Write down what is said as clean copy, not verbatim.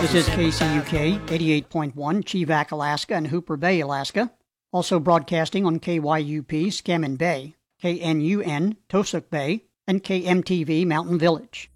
This is KCUK 88.1, Chevak, Alaska, and Hooper Bay, Alaska. Also broadcasting on KYUP, Scammon Bay, KNUN, Tosuk Bay, and KMTV, Mountain Village.